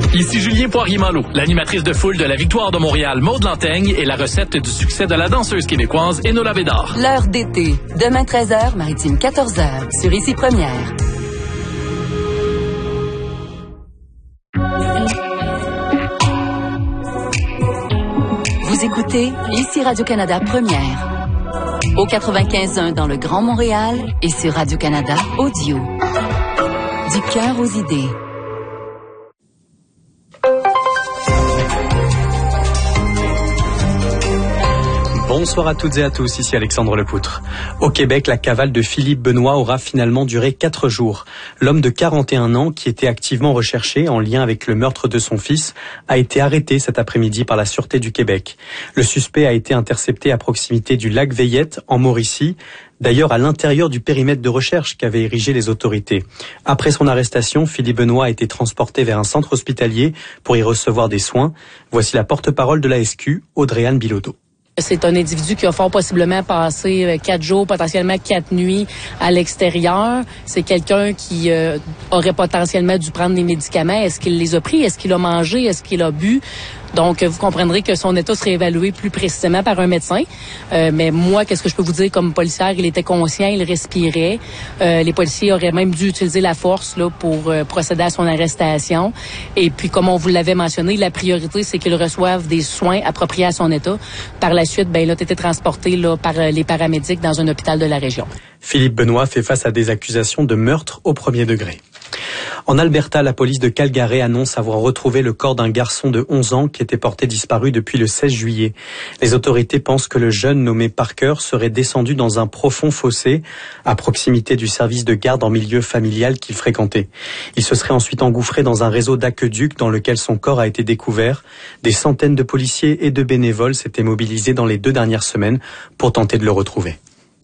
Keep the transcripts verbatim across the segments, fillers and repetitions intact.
Ici Julien Poirier-Malo, l'animatrice de foule de la victoire de Montréal, Maude Lantaigne, et la recette du succès de la danseuse québécoise Enola Bédard. L'heure d'été, demain treize heures, Maritime quatorze heures, sur Ici Première. Vous écoutez Ici Radio-Canada Première. Au quatre-vingt-quinze point un dans le Grand Montréal et sur Radio-Canada Audio. Du cœur aux idées. Bonsoir à toutes et à tous, ici Alexandre Lepoutre. Au Québec, la cavale de Philippe Benoît aura finalement duré quatre jours. L'homme de quarante et un ans, qui était activement recherché en lien avec le meurtre de son fils, a été arrêté cet après-midi par la Sûreté du Québec. Le suspect a été intercepté à proximité du lac Veillette, en Mauricie, d'ailleurs à l'intérieur du périmètre de recherche qu'avaient érigé les autorités. Après son arrestation, Philippe Benoît a été transporté vers un centre hospitalier pour y recevoir des soins. Voici la porte-parole de la S Q, Audrey-Anne Bilodeau. C'est un individu qui a fort possiblement passé quatre jours, potentiellement quatre nuits à l'extérieur. C'est quelqu'un qui euh, aurait potentiellement dû prendre des médicaments. Est-ce qu'il les a pris? Est-ce qu'il a mangé? Est-ce qu'il a bu? Donc, vous comprendrez que son état serait évalué plus précisément par un médecin. Euh, mais moi, qu'est-ce que je peux vous dire comme policière? Il était conscient, il respirait. Euh, les policiers auraient même dû utiliser la force là pour euh, procéder à son arrestation. Et puis, comme on vous l'avait mentionné, la priorité, c'est qu'il reçoive des soins appropriés à son état. Par la suite, ben, il a été transporté là par euh, les paramédics dans un hôpital de la région. Philippe Benoît fait face à des accusations de meurtre au premier degré. En Alberta, la police de Calgary annonce avoir retrouvé le corps d'un garçon de onze ans qui était porté disparu depuis le seize juillet. Les autorités pensent que le jeune nommé Parker serait descendu dans un profond fossé à proximité du service de garde en milieu familial qu'il fréquentait. Il se serait ensuite engouffré dans un réseau d'aqueducs dans lequel son corps a été découvert. Des centaines de policiers et de bénévoles s'étaient mobilisés dans les deux dernières semaines pour tenter de le retrouver.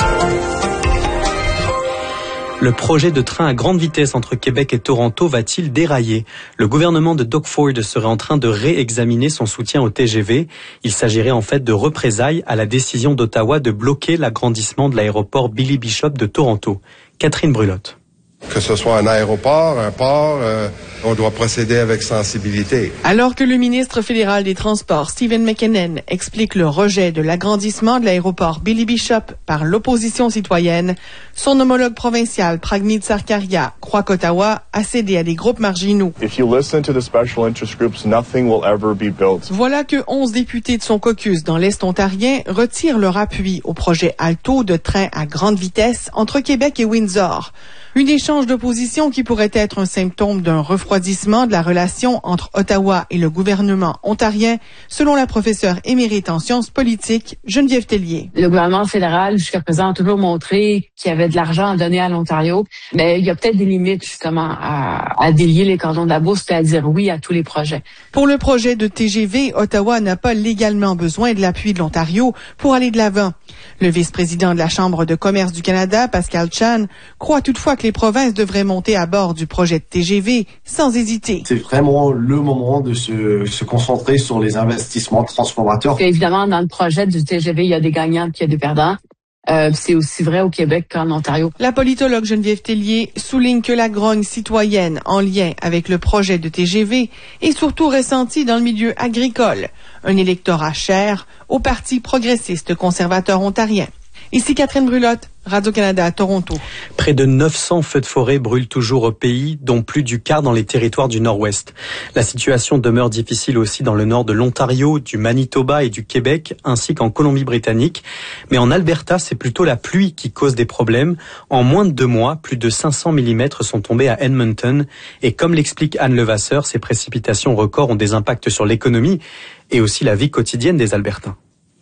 Le projet de train à grande vitesse entre Québec et Toronto va-t-il dérailler? Le gouvernement de Doug Ford serait en train de réexaminer son soutien au T G V. Il s'agirait en fait de représailles à la décision d'Ottawa de bloquer l'agrandissement de l'aéroport Billy Bishop de Toronto. Catherine Brulotte. Que ce soit un aéroport, un port, euh, on doit procéder avec sensibilité. Alors que le ministre fédéral des Transports, Stephen McKinnon, explique le rejet de l'agrandissement de l'aéroport Billy Bishop par l'opposition citoyenne, son homologue provincial, Pragmeet Sarkaria, croit qu'Ottawa a cédé à des groupes marginaux. If you listen to the special interest groups, nothing will ever be built. Voilà que onze députés de son caucus dans l'Est ontarien retirent leur appui au projet Alto de train à grande vitesse entre Québec et Windsor. Une échange d'opposition qui pourrait être un symptôme d'un refroidissement de la relation entre Ottawa et le gouvernement ontarien, selon la professeure émérite en sciences politiques, Geneviève Tellier. Le gouvernement fédéral, jusqu'à présent, a toujours montré qu'il y avait de l'argent à donner à l'Ontario, mais il y a peut-être des limites, justement, à, à délier les cordons de la bourse et à dire oui à tous les projets. Pour le projet de T G V, Ottawa n'a pas légalement besoin de l'appui de l'Ontario pour aller de l'avant. Le vice-président de la Chambre de commerce du Canada, Pascal Chan, croit toutefois que les provinces devraient monter à bord du projet de T G V sans hésiter. C'est vraiment le moment de se, se concentrer sur les investissements transformateurs. Et évidemment, dans le projet du T G V, il y a des gagnants et il y a des perdants. Euh, c'est aussi vrai au Québec qu'en Ontario. La politologue Geneviève Tellier souligne que la grogne citoyenne en lien avec le projet de T G V est surtout ressentie dans le milieu agricole, un électorat cher au Parti progressiste conservateur ontarien. Ici Catherine Brulotte, Radio-Canada à Toronto. Près de neuf cents feux de forêt brûlent toujours au pays, dont plus du quart dans les territoires du Nord-Ouest. La situation demeure difficile aussi dans le nord de l'Ontario, du Manitoba et du Québec, ainsi qu'en Colombie-Britannique. Mais en Alberta, c'est plutôt la pluie qui cause des problèmes. En moins de deux mois, plus de cinq cents millimètres sont tombés à Edmonton. Et comme l'explique Anne Levasseur, ces précipitations records ont des impacts sur l'économie et aussi la vie quotidienne des Albertains.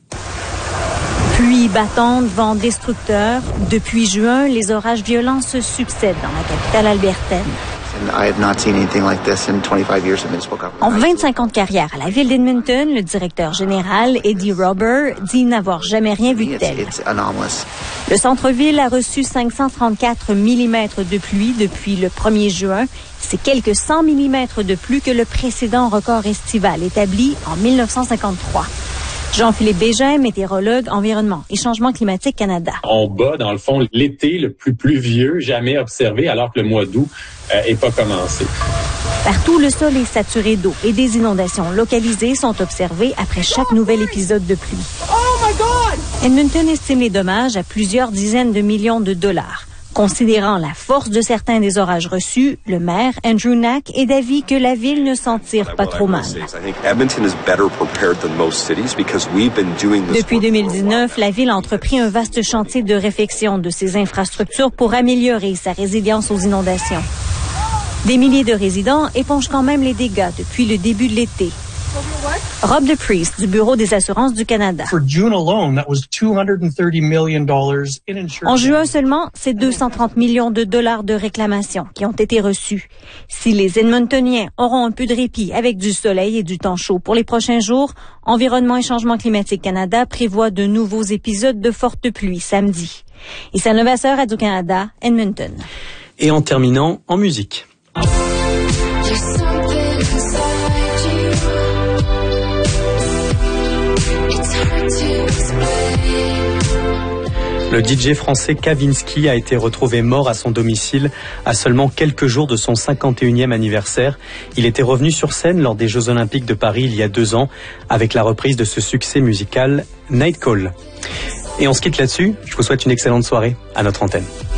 Pluie battante, vent destructeur. Depuis juin, les orages violents se succèdent dans la capitale albertaine. En vingt-cinq ans de carrière à la ville d'Edmonton, le directeur général, Eddie Robert, dit n'avoir jamais rien vu de tel. Le centre-ville a reçu cinq cent trente-quatre millimètres de pluie depuis le premier juin. C'est quelques cent millimètres de plus que le précédent record estival établi en mille neuf cent cinquante-trois. Jean-Philippe Bégin, météorologue, Environnement et Changement climatique Canada. On bat, dans le fond, l'été le plus pluvieux jamais observé alors que le mois d'août euh, est pas commencé. Partout, le sol est saturé d'eau et des inondations localisées sont observées après chaque nouvel épisode de pluie. Oh my God! Edmonton estime les dommages à plusieurs dizaines de millions de dollars. Considérant la force de certains des orages reçus, le maire, Andrew Knack, est d'avis que la ville ne s'en tire pas trop mal. Depuis deux mille dix-neuf, la ville a entrepris un vaste chantier de réfection de ses infrastructures pour améliorer sa résilience aux inondations. Des milliers de résidents épongent quand même les dégâts depuis le début de l'été. Rob DePriest du Bureau des assurances du Canada. En juin seulement, c'est deux cent trente millions de dollars de réclamations qui ont été reçus. Si les Edmontoniens auront un peu de répit avec du soleil et du temps chaud pour les prochains jours, Environnement et Changement climatique Canada prévoit de nouveaux épisodes de fortes pluies samedi. Et c'est Levasseur, Radio-Canada, Edmonton. Et en terminant, en musique. Le D J français Kavinsky a été retrouvé mort à son domicile à seulement quelques jours de son cinquante et unième anniversaire. Il était revenu sur scène lors des Jeux Olympiques de Paris il y a deux ans avec la reprise de ce succès musical Night Call. Et on se quitte là-dessus. Je vous souhaite une excellente soirée à notre antenne.